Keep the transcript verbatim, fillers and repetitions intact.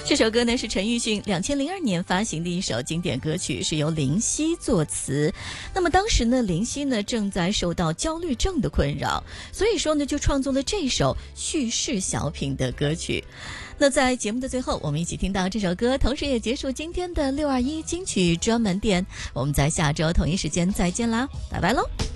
这首歌呢是陈奕迅两千零二年发行的一首经典歌曲，是由林夕作词。那么当时呢，林夕呢正在受到焦虑症的困扰，所以说呢就创作了这首叙事小品的歌曲。那在节目的最后，我们一起听到这首歌，同时也结束今天的六二一金曲专门店。我们在下周同一时间再见啦，拜拜喽。